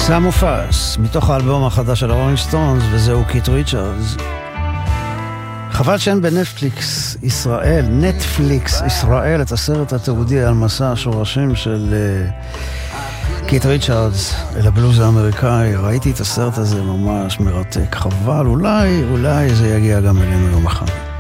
Some of Us, מתוך האלבום החדש של הרולינג סטונס, וזהו קית' ריצ'רדס. חבל שאין בנטפליקס ישראל, נטפליקס ישראל, את הסרט התיעודי על מסע השורשים של קית' ריצ'רדס אל הבלוז האמריקאי. ראיתי את הסרט הזה ממש מרתק. חבל, אולי זה יגיע גם אלינו יום אחד.